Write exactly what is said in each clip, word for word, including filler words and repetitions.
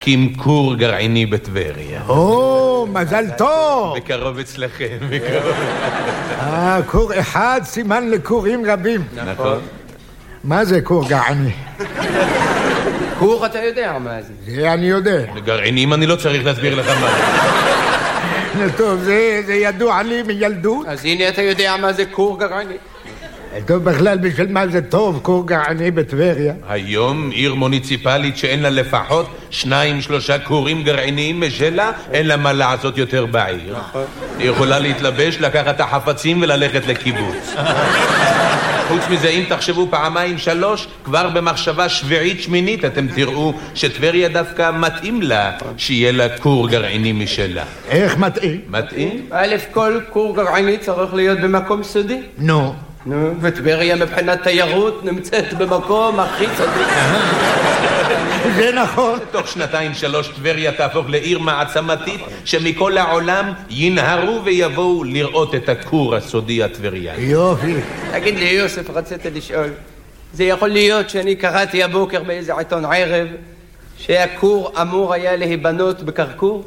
להקים כור גרעיני בטבריה. או, מזל טוב. בקרוב אצלכם, בקרוב. אה, כור אחד סימן לכורים רבים. נכון. מה זה כור גרעיני? כור אתה יודע מה זה. זה אני יודע. גרעינים אני לא צריך להסביר לך מה. טוב, זה, זה ידוע לי מילדות. אז הנה אתה יודע מה זה כור גרעיני. טוב, בכלל בשביל מה זה טוב, כור גרעיני בטבריה? היום עיר מוניציפלית שאין לה לפחות שניים שלושה כורים גרעיניים משלה, אין לה מה לעשות יותר בעיר. היא יכולה להתלבש, לקחת את החפצים וללכת לקיבוץ. חוץ מזה, אם תחשבו פעמיים שלוש, כבר במחשבה שביעית שמינית אתם תראו שטבריה דווקא מתאים לה שיהיה לה כור גרעיני משלה. איך מתאים? מתאים? א' כל כור גרעיני צריך להיות במקום סודי. נו. נו, וטבריה מבחינת תיירות נמצאת במקום הכי סודי. זה נכון. תוך שנתיים שלוש טבריה תהפוך לעיר מעצמתית שמכל העולם ינהרו ויבואו לראות את הכור הסודי הטבריאני. יופי. תגיד לי יוסף, רצית לשאול, זה יכול להיות שאני קראתי הבוקר באיזה עיתון ערב שהכור אמור היה להיבנות בקרקור?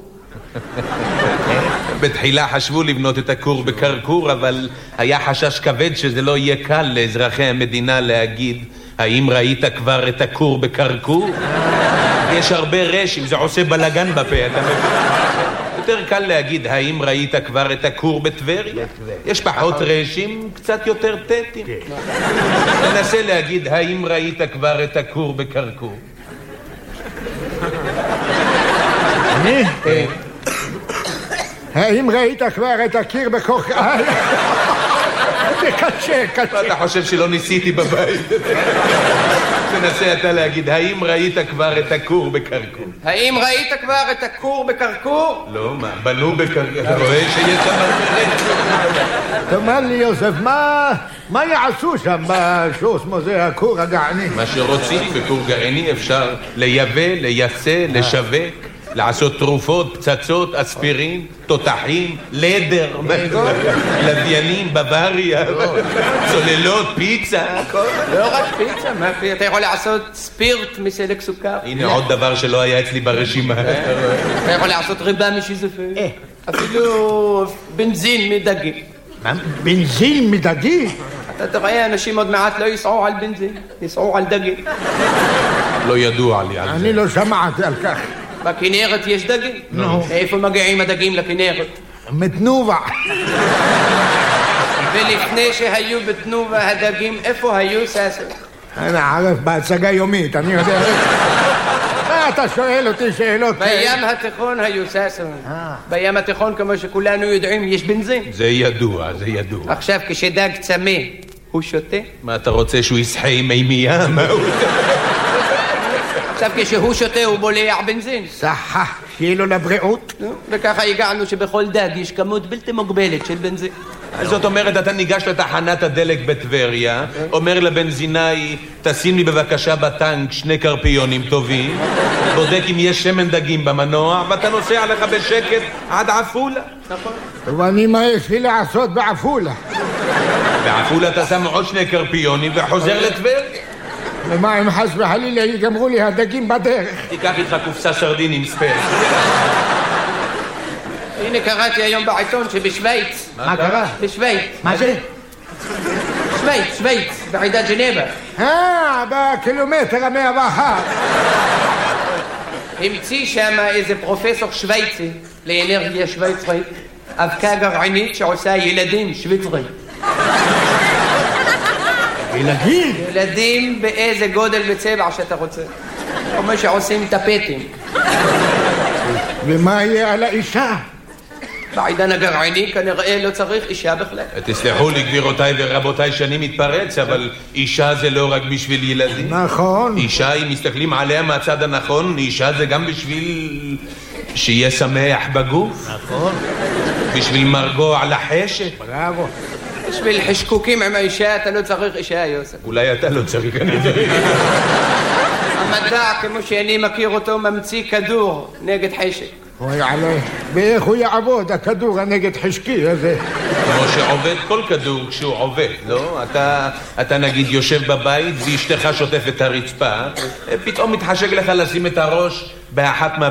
בתחילה חשבו לבנות את הכור בקרקור, אבל היה חשש כבד שזה לא יהיה קל לאזרחי המדינה להגיד האם ראית כבר את הכור בקרקור? יש הרבה רשים, זה עושה בלגן בפה, אתה מבין? יותר קל להגיד האם ראית כבר את הכור בטבריה? יש פחות רשים, קצת יותר טטים. תנסה להגיד האם ראית כבר את הכור בקרקור. אני? האם ראית כבר את הקיר בקרקור? זה קשה, קשה. אתה חושב שלא ניסיתי בבית? תנסה אתה להגיד, האם ראית כבר את הכור בקרקור? האם ראית כבר את הכור בקרקור? לא, מה? בנו בקרקור. אתה רואה שיש שם הרבה? תאמר לי יוסף, מה מה יעשו שם בשוס מוזה הכור הגרעיני? מה שרוצים בכור גרעיני אפשר לייבא, לייצא, לשווק, לעשות תרופות, פצצות, אספירין, תותחים, לדר, לוויינים, בוואריה, צוללות, פיצה. לא רק פיצה, אתה יכול לעשות ספירט מסלק סוכר. הנה עוד דבר שלא היה אצלי ברשימה. אתה יכול לעשות ריבה משיזופרין. אפילו בנזין מדגים. מה? בנזין מדגים? אתה תראה, אנשים עוד מעט לא יסעו על בנזין, יסעו על דגים. לא ידוע לי על זה. אני לא שמעתי על כך. בכנרת יש דגים? נו. איפה מגיעים הדגים לכנרת? מתנובה. ולפני שהיו בתנובה הדגים, איפה היו ססר? אני ערף בהצגה יומית, אני יודע. אתה שואל אותי שאלות. בים התיכון היו ססר. בים התיכון, כמו שכולנו יודעים, יש בנזין. זה ידוע, זה ידוע. עכשיו, כשדג צמא, הוא שותה? מה אתה רוצה, שהוא יסחה עם מימייה? מה הוא... עכשיו כשהוא שותה הוא בולע בנזין. סחה, שיהיה לו לבריאות. וככה הגענו שבכל דג יש כמות בלתי מוגבלת של בנזין. זאת אומרת, אתה ניגש לתחנת הדלק בטבריה, אומר לבנזינאי, תשים לי בבקשה בטנק שני קרפיונים טובים, בודק אם יש שמן דגים במנוע, ואתה נוסע לך בשקט עד עפולה. נכון. ואני מה יש לי לעשות בעפולה? בעפולה אתה שם עוד שני קרפיונים וחוזר לטבריה. ומה אם חס וחלילה יגמרו לי הדגים בדרך? תיקח איתך קופסה סרדינים ספייר. הנה קראתי היום בעיתון שבשוויץ. מה קרה? בשוויץ. מה זה? שוויץ, שוויץ, בעידת ג'נבה. אה, בקילומטר המאה ואחת. המציא שם איזה פרופסור שוויצי לאנרגיה שוויצרית, אבקה גרעינית שעושה ילדים שוויצרים. ילדים? ילדים באיזה גודל וצבע שאתה רוצה. כמו שעושים טפטים. ומה יהיה על האישה? בעידן הגרעיני כנראה לא צריך אישה בכלל. תסלחו לי גבירותיי ורבותיי שאני מתפרץ, אבל אישה זה לא רק בשביל ילדים. נכון. אישה, אם מסתכלים עליה מהצד הנכון, אישה זה גם בשביל שיהיה שמח בגוף. נכון. בשביל מרגוע לחשת. בראבו. בשביל חשקוקים עם האישה אתה לא צריך אישה, יוסף. אולי אתה לא צריך, אני צריך. המדע, כמו שאני מכיר אותו, ממציא כדור נגד חשק. אוי עלי, ואיך הוא יעבוד, הכדור הנגד חשקי הזה? כמו שעובד כל כדור כשהוא עובד, לא? אתה, אתה נגיד יושב בבית ואשתך שוטפת את הרצפה, פתאום מתחשק לך לשים את הראש באחת מה...